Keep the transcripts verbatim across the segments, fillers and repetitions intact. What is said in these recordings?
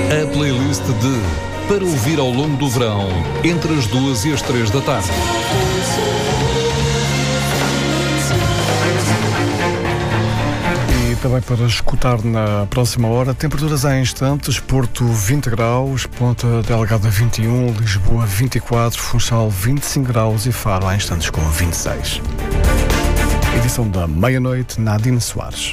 A playlist de Para ouvir ao longo do verão, entre as duas e as três da tarde. E também para escutar na próxima hora, temperaturas em instantes: Porto vinte graus, Ponta Delgada vinte e um, Lisboa vinte e quatro, Funchal vinte e cinco graus e Faro em instantes com vinte e seis. Edição da meia-noite, Nadine Soares.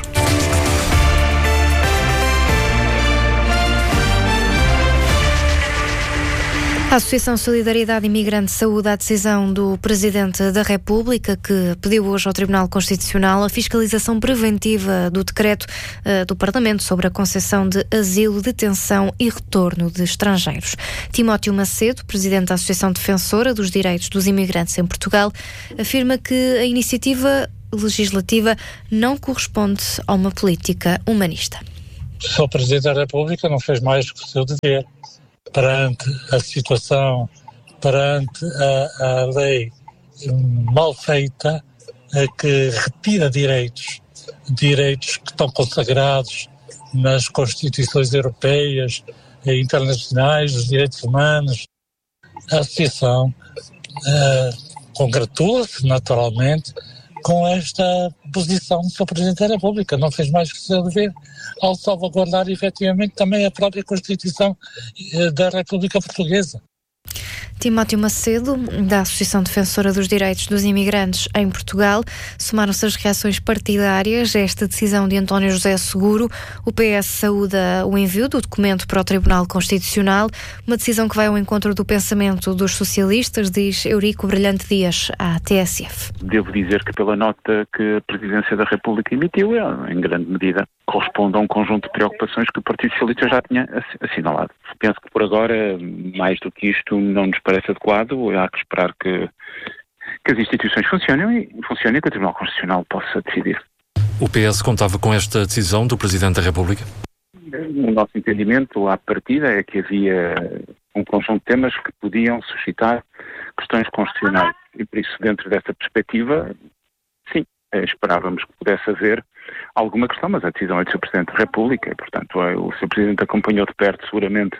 A Associação Solidariedade Imigrante saúda a decisão do Presidente da República, que pediu hoje ao Tribunal Constitucional a fiscalização preventiva do decreto uh, do Parlamento sobre a concessão de asilo, detenção e retorno de estrangeiros. Timóteo Macedo, Presidente da Associação Defensora dos Direitos dos Imigrantes em Portugal, afirma que a iniciativa legislativa não corresponde a uma política humanista. O senhor Presidente da República não fez mais que o seu dever perante a situação, perante a, a lei mal feita, que retira direitos, direitos que estão consagrados nas constituições europeias e internacionais, os direitos humanos. A Associação uh, congratula-se, naturalmente, com esta posição do senhor Presidente da República. Não fez mais que o seu dever ao salvaguardar efetivamente também a própria Constituição da República Portuguesa. Timóteo Macedo, da Associação Defensora dos Direitos dos Imigrantes em Portugal. Somaram-se as reações partidárias a esta decisão de António José Seguro. O P S saúda o envio do documento para o Tribunal Constitucional, uma decisão que vai ao encontro do pensamento dos socialistas, diz Eurico Brilhante Dias, à T S F. Devo dizer que pela nota que a Presidência da República emitiu, em grande medida, corresponde a um conjunto de preocupações que o Partido Socialista já tinha assinalado. Penso que por agora, mais do que isto, não nos parece adequado. Há que esperar que, que as instituições funcionem e, funcionem e que o Tribunal Constitucional possa decidir. O P S contava com esta decisão do Presidente da República? O nosso entendimento, à partida, é que havia um conjunto de temas que podiam suscitar questões constitucionais. E por isso, dentro dessa perspectiva, sim, esperávamos que pudesse haver alguma questão, mas a decisão é do senhor Presidente da República e, portanto, o senhor Presidente acompanhou de perto, seguramente,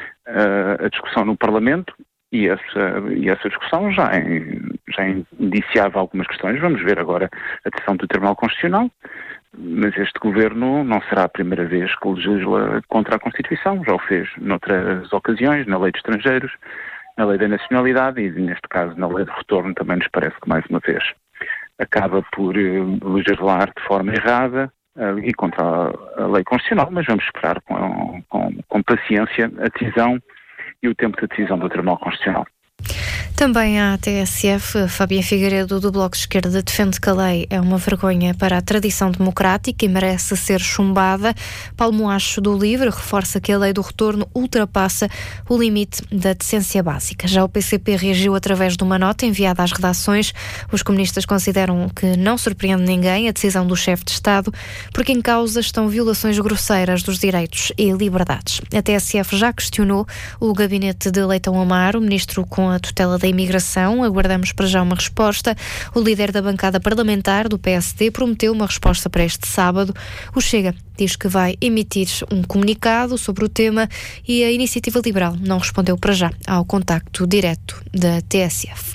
a discussão no Parlamento e essa, e essa discussão já, em, já indiciava algumas questões. Vamos ver agora a decisão do Tribunal Constitucional, mas este Governo não será a primeira vez que legisla contra a Constituição. Já o fez noutras ocasiões, na Lei de Estrangeiros, na Lei da Nacionalidade e, neste caso, na Lei de Retorno. Também nos parece que, mais uma vez, acaba por uh, legislar de forma errada uh, e contra a, a lei constitucional, mas vamos esperar com, com, com paciência a decisão e o tempo de decisão do Tribunal Constitucional. Também a T S F, Fábia Figueiredo, do Bloco de Esquerda, defende que a lei é uma vergonha para a tradição democrática e merece ser chumbada. Paulo Moacho, do LIVRE, reforça que a lei do retorno ultrapassa o limite da decência básica. Já o P C P reagiu através de uma nota enviada às redações. Os comunistas consideram que não surpreende ninguém a decisão do chefe de Estado, porque em causa estão violações grosseiras dos direitos e liberdades. A T S F já questionou o gabinete de Leitão Amaro, ministro com a tutela da imigração. Aguardamos para já uma resposta. O líder da bancada parlamentar do P S D prometeu uma resposta para este sábado. O Chega diz que vai emitir um comunicado sobre o tema e a Iniciativa Liberal não respondeu para já ao contacto direto da T S F.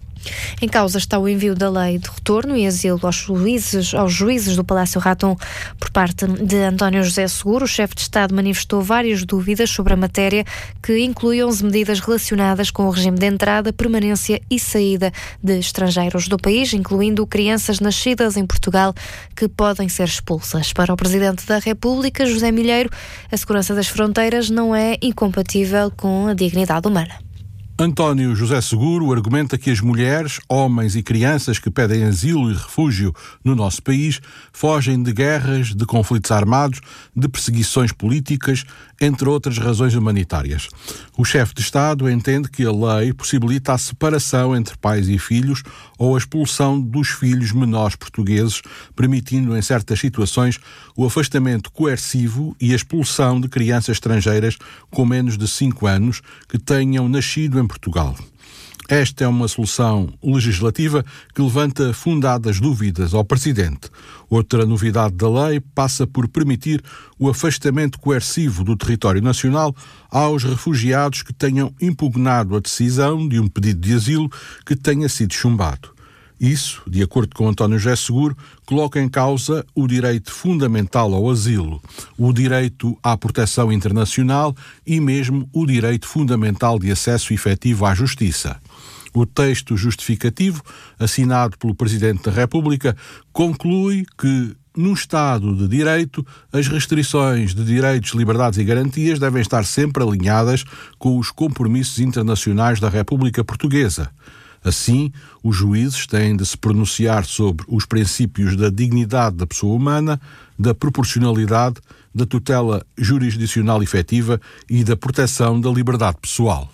Em causa está o envio da lei de retorno e asilo aos juízes, aos juízes do Palácio Raton por parte de António José Seguro. O chefe de Estado manifestou várias dúvidas sobre a matéria, que inclui onze medidas relacionadas com o regime de entrada, permanência e saída de estrangeiros do país, incluindo crianças nascidas em Portugal que podem ser expulsas. Para o Presidente da República, José Milheiro, a segurança das fronteiras não é incompatível com a dignidade humana. António José Seguro argumenta que as mulheres, homens e crianças que pedem asilo e refúgio no nosso país fogem de guerras, de conflitos armados, de perseguições políticas, entre outras razões humanitárias. O chefe de Estado entende que a lei possibilita a separação entre pais e filhos ou a expulsão dos filhos menores portugueses, permitindo em certas situações o afastamento coercivo e a expulsão de crianças estrangeiras com menos de cinco anos que tenham nascido em Portugal. Esta é uma solução legislativa que levanta fundadas dúvidas ao Presidente. Outra novidade da lei passa por permitir o afastamento coercivo do território nacional aos refugiados que tenham impugnado a decisão de um pedido de asilo que tenha sido chumbado. Isso, de acordo com António José Seguro, coloca em causa o direito fundamental ao asilo, o direito à proteção internacional e mesmo o direito fundamental de acesso efetivo à justiça. O texto justificativo, assinado pelo Presidente da República, conclui que, num Estado de Direito, as restrições de direitos, liberdades e garantias devem estar sempre alinhadas com os compromissos internacionais da República Portuguesa. Assim, os juízes têm de se pronunciar sobre os princípios da dignidade da pessoa humana, da proporcionalidade, da tutela jurisdicional efetiva e da proteção da liberdade pessoal.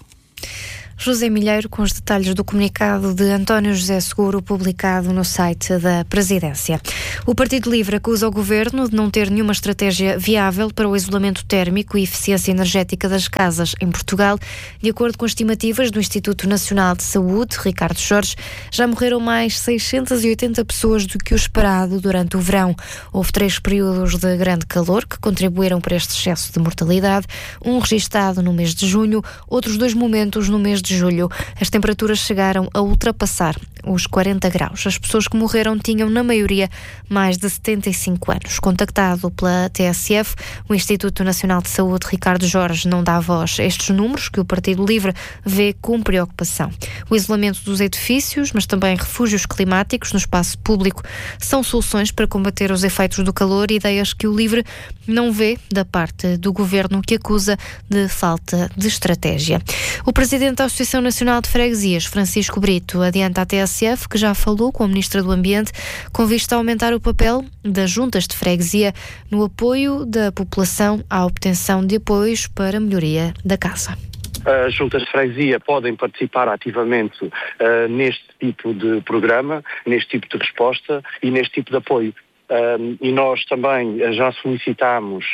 José Milheiro com os detalhes do comunicado de António José Seguro publicado no site da Presidência. O Partido Livre acusa o Governo de não ter nenhuma estratégia viável para o isolamento térmico e eficiência energética das casas em Portugal. De acordo com estimativas do Instituto Nacional de Saúde, Ricardo Jorge, já morreram mais seiscentas e oitenta pessoas do que o esperado durante o verão. Houve três períodos de grande calor que contribuíram para este excesso de mortalidade, um registado no mês de junho, outros dois momentos no mês de julho. As temperaturas chegaram a ultrapassar os quarenta graus. As pessoas que morreram tinham, na maioria, mais de setenta e cinco anos. Contactado pela T S F, o Instituto Nacional de Saúde, Ricardo Jorge, não dá voz a estes números que o Partido Livre vê com preocupação. O isolamento dos edifícios, mas também refúgios climáticos no espaço público, são soluções para combater os efeitos do calor, ideias que o Livre não vê da parte do Governo, que acusa de falta de estratégia. O Presidente da Associação Nacional de Freguesias, Francisco Brito, adianta à T S F que já falou com a Ministra do Ambiente com vista a aumentar o papel das juntas de freguesia no apoio da população à obtenção de apoios para a melhoria da casa. As juntas de freguesia podem participar ativamente uh, neste tipo de programa, neste tipo de resposta e neste tipo de apoio. Um, e nós também já solicitámos,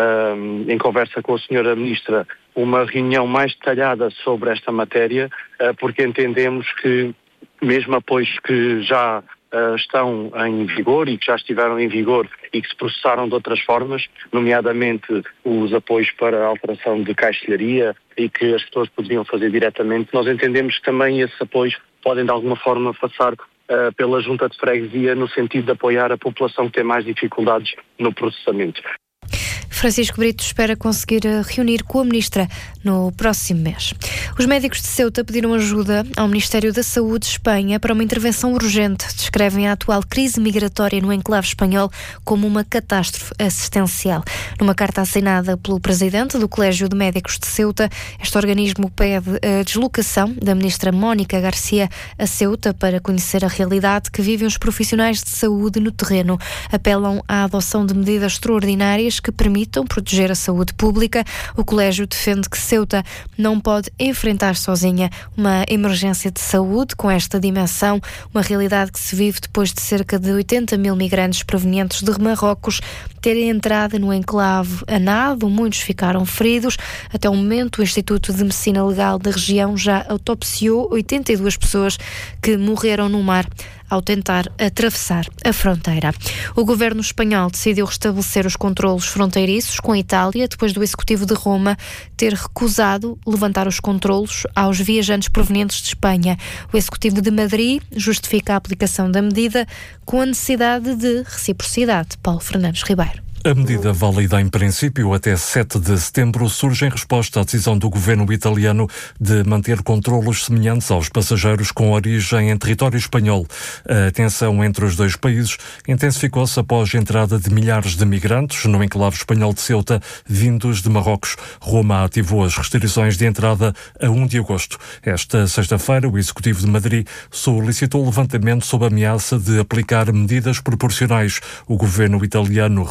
um, em conversa com a senhora Ministra, uma reunião mais detalhada sobre esta matéria, uh, porque entendemos que mesmo apoios que já uh, estão em vigor e que já estiveram em vigor e que se processaram de outras formas, nomeadamente os apoios para a alteração de caixilharia e que as pessoas poderiam fazer diretamente, nós entendemos que também esses apoios podem de alguma forma passar Uh, pela Junta de Freguesia no sentido de apoiar a população que tem mais dificuldades no processamento. Francisco Brito espera conseguir reunir com a Ministra no próximo mês. Os médicos de Ceuta pediram ajuda ao Ministério da Saúde de Espanha para uma intervenção urgente. Descrevem a atual crise migratória no enclave espanhol como uma catástrofe assistencial. Numa carta assinada pelo Presidente do Colégio de Médicos de Ceuta, este organismo pede a deslocação da Ministra Mónica Garcia a Ceuta para conhecer a realidade que vivem os profissionais de saúde no terreno. Apelam à adoção de medidas extraordinárias que permitam proteger a saúde pública. O colégio defende que Ceuta não pode enfrentar sozinha uma emergência de saúde com esta dimensão, uma realidade que se vive depois de cerca de oitenta mil migrantes provenientes de Marrocos terem entrado no enclave a nado. Muitos ficaram feridos. Até o momento, o Instituto de Medicina Legal da região já autopsiou oitenta e duas pessoas que morreram no mar ao tentar atravessar a fronteira. O governo espanhol decidiu restabelecer os controlos fronteiriços com a Itália depois do Executivo de Roma ter recusado levantar os controlos aos viajantes provenientes de Espanha. O Executivo de Madrid justifica a aplicação da medida com a necessidade de reciprocidade. Paulo Fernandes Ribeiro. A medida válida em princípio até sete de setembro surge em resposta à decisão do governo italiano de manter controlos semelhantes aos passageiros com origem em território espanhol. A tensão entre os dois países intensificou-se após a entrada de milhares de migrantes no enclave espanhol de Ceuta, vindos de Marrocos. Roma ativou as restrições de entrada a um de agosto. Esta sexta-feira, o Executivo de Madrid solicitou o levantamento sob a ameaça de aplicar medidas proporcionais. O governo italiano rejeitou o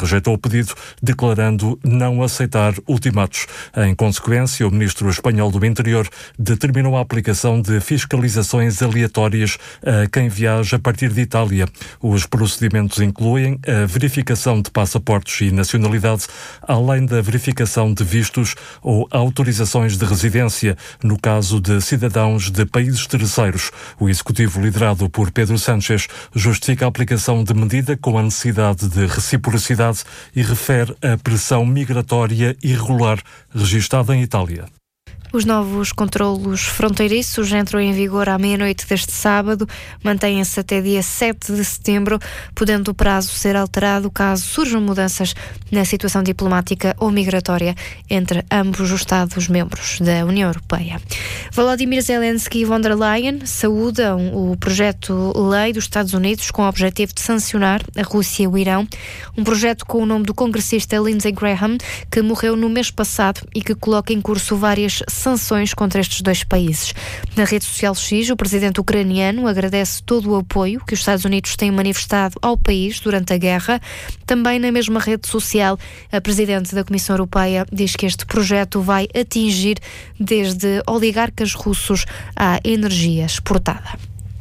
pedido, declarando não aceitar ultimatos. Em consequência, o ministro espanhol do Interior determinou a aplicação de fiscalizações aleatórias a quem viaja a partir de Itália. Os procedimentos incluem a verificação de passaportes e nacionalidade, além da verificação de vistos ou autorizações de residência, no caso de cidadãos de países terceiros. O executivo, liderado por Pedro Sánchez, justifica a aplicação de medida com a necessidade de reciprocidade e refere a pressão migratória irregular registada em Itália. Os novos controlos fronteiriços entram em vigor à meia-noite deste sábado, mantêm-se até dia sete de setembro, podendo o prazo ser alterado caso surjam mudanças na situação diplomática ou migratória entre ambos os Estados-membros da União Europeia. Volodymyr Zelensky e von der Leyen saúdam o projeto-lei dos Estados Unidos com o objetivo de sancionar a Rússia e o Irão, um projeto com o nome do congressista Lindsey Graham, que morreu no mês passado e que coloca em curso várias sanções contra estes dois países. Na rede social X, o presidente ucraniano agradece todo o apoio que os Estados Unidos têm manifestado ao país durante a guerra. Também na mesma rede social, a presidente da Comissão Europeia diz que este projeto vai atingir desde oligarcas russos à energia exportada.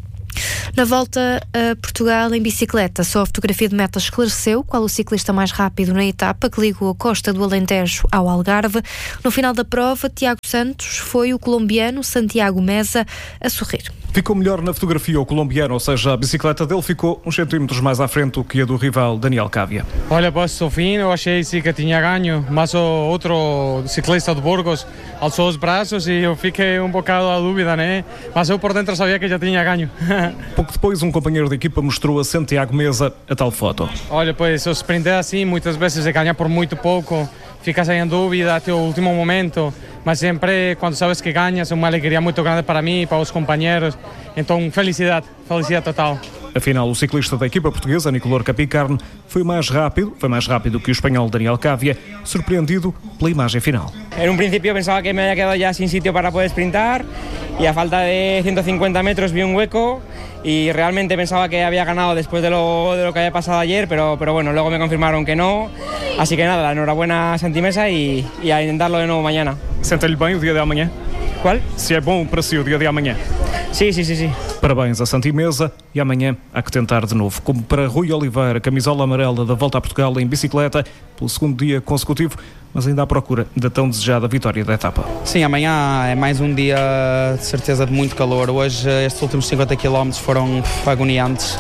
Na volta a Portugal em bicicleta, só a fotografia de meta esclareceu qual o ciclista mais rápido na etapa que ligou a costa do Alentejo ao Algarve. No final da prova, Tiago Santos foi o colombiano Santiago Meza a sorrir. Ficou melhor na fotografia o colombiano, ou seja, a bicicleta dele ficou uns centímetros mais à frente do que a do rival Daniel Cávia. Olha, pois, ao fim eu achei sim que tinha ganho, mas o outro ciclista de Burgos alçou os braços e eu fiquei um bocado à dúvida, né? Mas eu por dentro sabia que já tinha ganho. Pouco depois, um companheiro de equipa mostrou a Santiago Meza a tal foto. Olha, pois, o sprint é assim, muitas vezes é ganhar por muito pouco, ficas em dúvida até o último momento, mas sempre quando sabes que ganhas é uma alegria muito grande para mim e para os companheiros. Então, felicidade, felicidade total. Afinal, o ciclista da equipa portuguesa, Nicolor Capicarne, foi mais rápido, foi mais rápido que o espanhol Daniel Cávia, surpreendido pela imagem final. En un principio pensaba que me había quedado ya sin sitio para poder sprintar y a falta de ciento cincuenta metros vi un hueco y realmente pensaba que había ganado después de lo, de lo que había pasado ayer, pero, pero bueno, luego me confirmaron que no, así que nada, enhorabuena a Santi Mesa y, y a intentarlo de nuevo mañana. Sente-lhe bem o dia de amanhã? Qual? Se é bom para si o dia de amanhã. Sim, sim, sim, sim. Parabéns a Santi Mesa e amanhã há que tentar de novo. Como para Rui Oliveira, camisola amarela da Volta a Portugal em bicicleta, pelo segundo dia consecutivo, mas ainda à procura da tão desejada vitória da etapa. Sim, amanhã é mais um dia de certeza de muito calor. Hoje estes últimos cinquenta quilómetros foram agoniantes.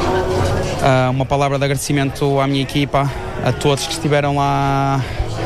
Uh, uma palavra de agradecimento à minha equipa, a todos que estiveram lá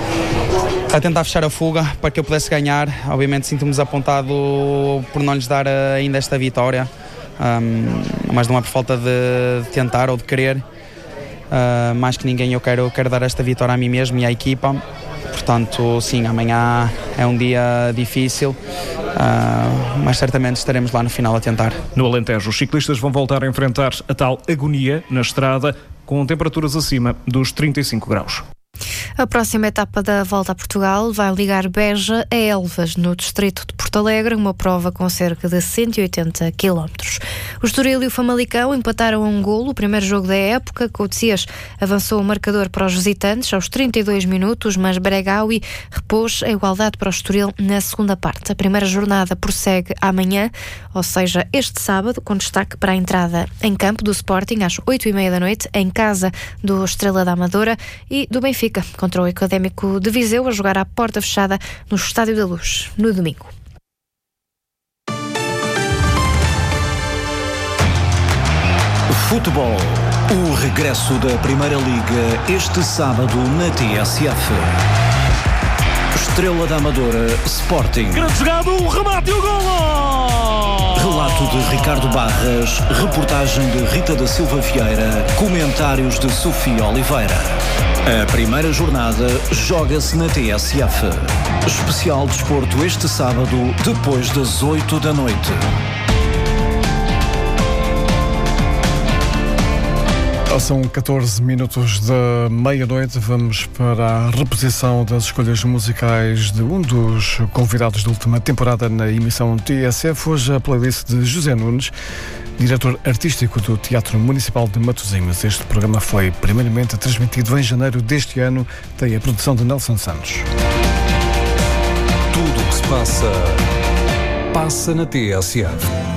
a tentar fechar a fuga para que eu pudesse ganhar. Obviamente sinto-me desapontado por não lhes dar ainda esta vitória, um, mas não é por falta de, de tentar ou de querer. Uh, mais que ninguém eu quero, quero dar esta vitória a mim mesmo e à equipa. Portanto, sim, amanhã é um dia difícil, uh, mas certamente estaremos lá no final a tentar. No Alentejo, os ciclistas vão voltar a enfrentar a tal agonia na estrada, com temperaturas acima dos trinta e cinco graus. A próxima etapa da Volta a Portugal vai ligar Beja a Elvas, no distrito de Porto Alegre, uma prova com cerca de cento e oitenta quilómetros. O Estoril e o Famalicão empataram a um golo o primeiro jogo da época. Coutesias avançou o marcador para os visitantes aos trinta e dois minutos, mas Bregaui repôs a igualdade para o Estoril na segunda parte. A primeira jornada prossegue amanhã, ou seja, este sábado, com destaque para a entrada em campo do Sporting às oito e meia da noite, em casa do Estrela da Amadora, e do Benfica contra o Académico de Viseu, a jogar à porta fechada no Estádio da Luz, no domingo. Futebol. O regresso da Primeira Liga este sábado na T S F. Estrela da Amadora, Sporting. Grande jogada, um remate e o golo! Relato de Ricardo Barras, reportagem de Rita da Silva Vieira, comentários de Sofia Oliveira. A primeira jornada joga-se na T S F. Especial desporto este sábado, depois das oito da noite. São catorze minutos da meia-noite. Vamos para a reposição das escolhas musicais de um dos convidados da última temporada na emissão T S F. Hoje a playlist de José Nunes, diretor artístico do Teatro Municipal de Matosinhos. Este programa foi primeiramente transmitido em janeiro deste ano. Tem a produção de Nelson Santos. Tudo o que se passa, passa na T S F.